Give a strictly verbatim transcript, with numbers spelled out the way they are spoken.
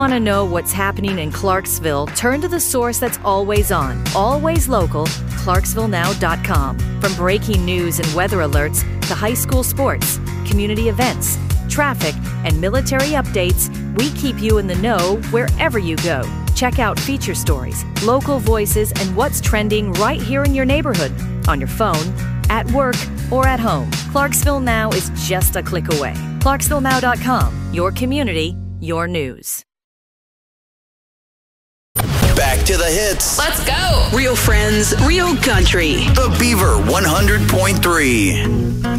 Want to know what's happening in Clarksville? Turn to the source that's always on, always local, clarksville now dot com. From breaking news and weather alerts to high school sports, community events, traffic, and military updates, we keep you in the know wherever you go. Check out feature stories, local voices, and what's trending right here in your neighborhood, on your phone, at work, or at home. Clarksville Now is just a click away. clarksville now dot com. Your community, your news. Back to the hits. Let's go. Real friends, real country. The Beaver one hundred point three.